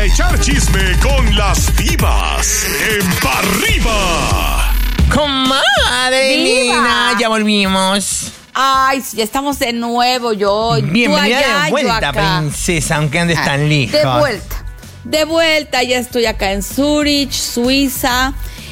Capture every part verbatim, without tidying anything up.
a echar chisme con las divas en Pa' Arriba. Comadre Lina, ya volvimos. Ay, sí, ya estamos de nuevo, yo. Bienvenida tú allá, de vuelta, yo acá. princesa, aunque andes Ah, tan lejos. De vuelta. De vuelta, ya estoy acá en Zurich, Suiza.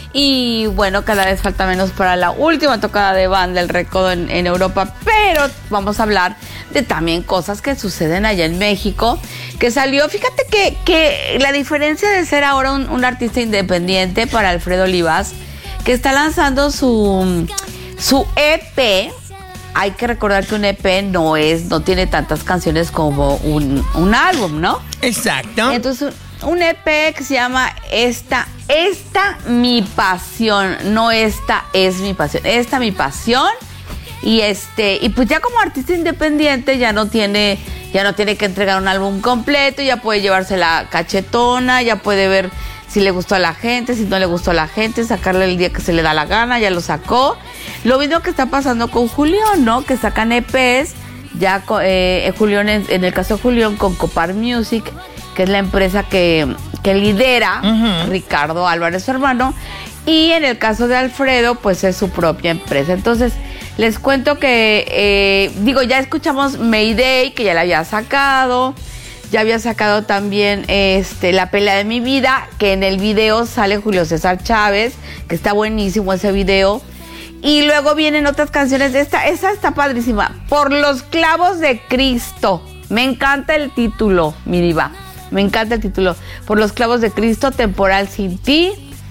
Y bueno, cada vez falta menos para la última tocada de Banda El Recodo en, en Europa. Pero vamos a hablar de también cosas que suceden allá en México. Que salió, fíjate que, que la diferencia de ser ahora un, un artista independiente para Alfredo Olivas, que está lanzando su, su E P. Hay que recordar que un E P no es, no tiene tantas canciones como un, un álbum, ¿no? Exacto. Entonces, un E P que se llama Esta, Esta Mi Pasión, no Esta Es Mi Pasión, Esta Mi Pasión. Y este, y pues ya como artista independiente ya no tiene, ya no tiene que entregar un álbum completo, ya puede llevarse la cachetona, ya puede ver si le gustó a la gente, si no le gustó a la gente, sacarle el día que se le da la gana, ya lo sacó. Lo mismo que está pasando con Julián, ¿no? Que sacan E Pes, ya eh, Julián, en, en el caso de Julián, con Copar Music, que es la empresa que, que lidera uh-huh. Ricardo Álvarez, su hermano, y en el caso de Alfredo, pues es su propia empresa. Entonces, les cuento que, eh, digo, ya escuchamos Mayday, que ya la había sacado. Ya había sacado también este, La Pelea de Mi Vida, que en el video sale Julio César Chávez, que está buenísimo ese video. Y luego vienen otras canciones. Esta, esa está padrísima. Por los clavos de Cristo. Me encanta el título, mi diva. Me encanta el título. Por los clavos de Cristo, Temporal Sin Ti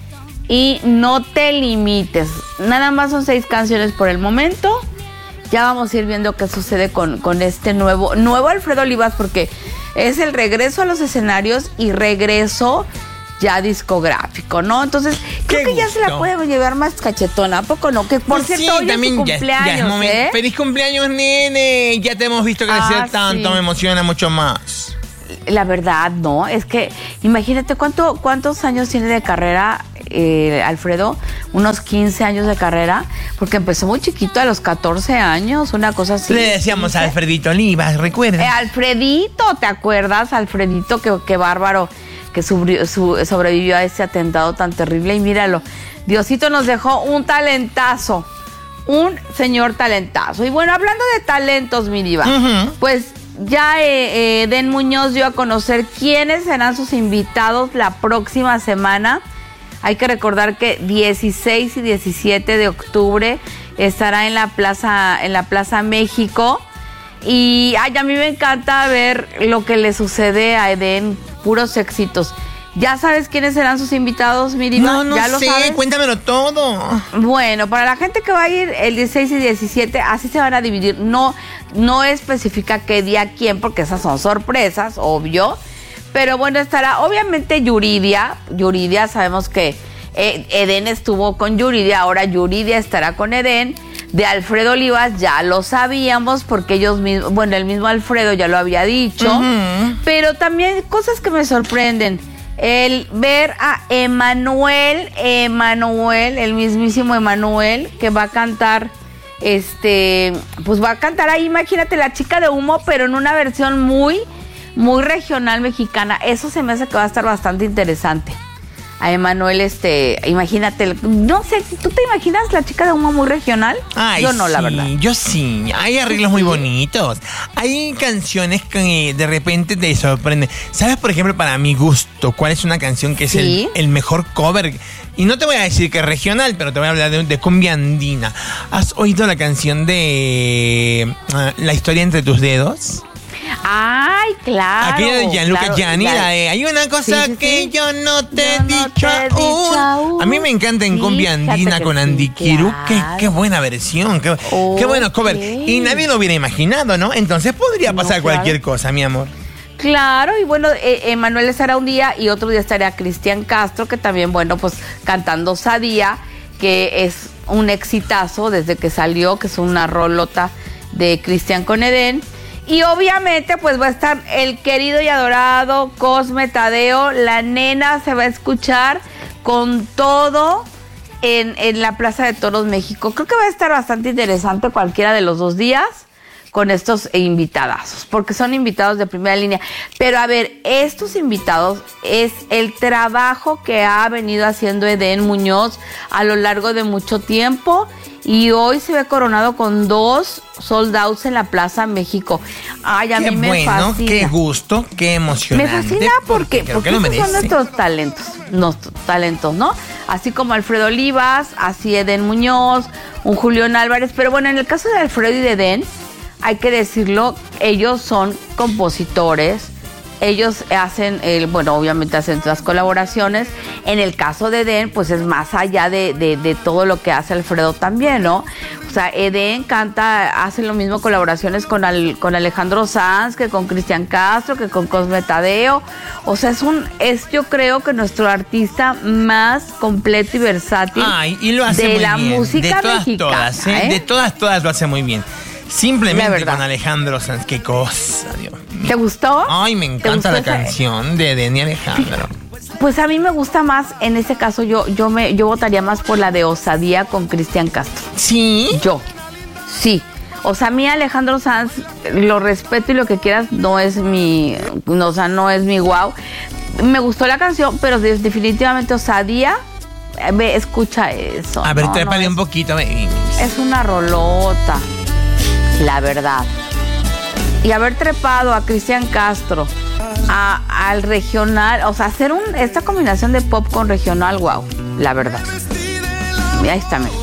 y No Te Limites. Nada más son seis canciones por el momento. Ya vamos a ir viendo qué sucede con, con este nuevo, nuevo Alfredo Olivas, porque es el regreso a los escenarios y regreso ya discográfico, ¿no? Entonces, creo que ya se la puede llevar más cachetona, ¿a poco no? Que por pues cierto, sí, hoy también es tu ya, cumpleaños, ya es ¿eh? ¡Feliz cumpleaños, nene! Ya te hemos visto crecer Ah, tanto, sí. Me emociona mucho más. La verdad, no, es que imagínate cuánto, cuántos años tiene de carrera eh, Alfredo, unos quince años de carrera, porque empezó muy chiquito a los catorce años, una cosa así. Le decíamos a Alfredito Olivas, ¿recuerdas? Eh, Alfredito, ¿te acuerdas? Alfredito, que, que bárbaro, que subrió, su, sobrevivió a ese atentado tan terrible. Y míralo, Diosito nos dejó un talentazo, un señor talentazo. Y bueno, hablando de talentos, mi diva, uh-huh. pues ya eh, eh, Den Muñoz dio a conocer quiénes serán sus invitados la próxima semana. Hay que recordar que dieciséis y diecisiete de octubre estará en la Plaza, en la Plaza México. Y ay, a mí me encanta ver lo que le sucede a Eden, puros éxitos. ¿Ya sabes quiénes serán sus invitados, mi diva? No, no ¿Ya lo sé, sabes? Cuéntamelo todo. Bueno, para la gente que va a ir el dieciséis y diecisiete, así se van a dividir. No, no especifica qué día quién, porque esas son sorpresas, obvio. Pero bueno, estará obviamente Yuridia. Yuridia, sabemos que eh, Eden estuvo con Yuridia, ahora Yuridia estará con Eden. De Alfredo Olivas ya lo sabíamos, porque ellos mismos, bueno, el mismo Alfredo ya lo había dicho. Uh-huh. Pero también cosas que me sorprenden. El ver a Emanuel, Emanuel, el mismísimo Emanuel, que va a cantar, este, pues va a cantar ahí, imagínate, La Chica de Humo, pero en una versión muy, muy regional mexicana. Eso se me hace que va a estar bastante interesante. A Emanuel, este, imagínate, no sé, ¿tú te imaginas La Chica de Humo muy regional? Ay, yo no, sí, la verdad. Yo sí, hay arreglos muy bonitos. Hay canciones que de repente te sorprenden. ¿Sabes, por ejemplo, para mi gusto, cuál es una canción que es ¿Sí? el, el mejor cover? Y no te voy a decir que es regional, pero te voy a hablar de, de cumbia andina. ¿Has oído la canción de uh, La Historia Entre Tus Dedos? Ay, claro. Aquella de Gianluca claro, Gianni, claro. la de Hay una cosa sí, sí, que sí. yo no te he Yo dicho, no te he aún. dicho aún. A mí me encanta en Sí, cumbia andina que con sí, Andy Kiru. claro. Qué, qué buena versión, qué, Okay. qué bueno cover. Y nadie lo hubiera imaginado, ¿no? Entonces podría pasar No, claro. cualquier cosa, mi amor. Claro, y bueno, eh, Emanuel estará un día y otro día estaría Cristian Castro, que también, bueno, pues cantando Sadía, que es un exitazo desde que salió, que es una rolota de Cristian con Eden. Y obviamente pues va a estar el querido y adorado Cosme Tadeo. La nena se va a escuchar con todo en, en la Plaza de Toros México. Creo que va a estar bastante interesante cualquiera de los dos días. con estos invitadazos, porque son invitados de primera línea. Pero a ver, estos invitados es el trabajo que ha venido haciendo Edén Muñoz a lo largo de mucho tiempo y hoy se ve coronado con dos sold outs en la Plaza México. Ay, a qué mí me bueno, fascina. Qué gusto, qué emocionante. Me fascina porque, creo porque que lo estos son merece. nuestros talentos, nuestros talentos, ¿no? Así como Alfredo Olivas, así Edén Muñoz, un Julián Álvarez. Pero bueno, en el caso de Alfredo y de Edén, hay que decirlo, ellos son compositores, ellos hacen, el, bueno, obviamente hacen las colaboraciones. En el caso de Edén, pues es más allá de, de, de todo lo que hace Alfredo también, ¿no? O sea, Edén canta, hace lo mismo colaboraciones con, al, con Alejandro Sanz, que con Cristian Castro, que con Cosme Tadeo. O sea, es un, es yo creo que nuestro artista más completo y versátil. Ay, y lo hace de muy la bien. música de todas, mexicana. todas, ¿eh? ¿eh? De todas, todas lo hace muy bien. La Simplemente verdad. con Alejandro Sanz, qué cosa, Dios mío. ¿Te gustó? Ay, me ¿Te encanta gustó la esa- canción de Edén y Alejandro. Pues a mí me gusta más, en ese caso yo yo me yo votaría más por la de Osadía con Cristian Castro. ¿Sí? Yo, sí. O sea, a mí Alejandro Sanz, lo respeto y lo que quieras, no es mi, no, o sea, no es mi guau. Me gustó la canción, pero de- definitivamente Osadía, eh, ve, escucha eso. A ver, no, trépale no, un poquito. Baby. es, es una rolota, la verdad. Y haber trepado a Cristian Castro, a- al regional, o sea, hacer un, esta combinación de pop con regional, wow, la verdad. Mira, ahí está, mira.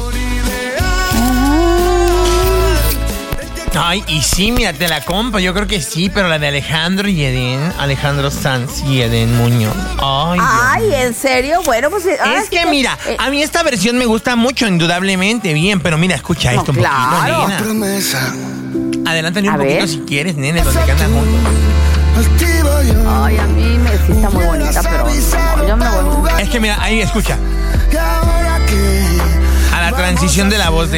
Ay, y sí, mira, te la compro. Yo creo que sí, pero la de Alejandro y Edén, Alejandro Sanz y Edén Muñoz. Ay, Dios Ay, mío. ¿en serio? Bueno, pues... ahora Es sí que mira, eh, a mí esta versión me gusta mucho, indudablemente bien, pero mira, escucha No, esto un claro. poquito, nena. Promesa, Adelántale un A poquito ver. si quieres, nene, donde cantan juntos. activa ya. Ay, a mí me sí está muy bonita, pero no, yo me voy... Es que mira, ahí escucha. Y ahora que A la transición de la voz de